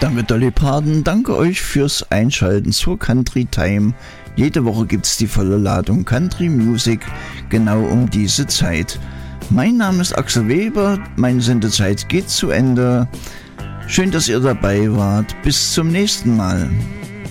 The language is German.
Danke Dolly Parton, danke euch fürs Einschalten zur Country Time. Jede Woche gibt's die volle Ladung Country Music, genau um diese Zeit. Mein Name ist Axel Weber, meine Sendezeit geht zu Ende. Schön, dass ihr dabei wart. Bis zum nächsten Mal.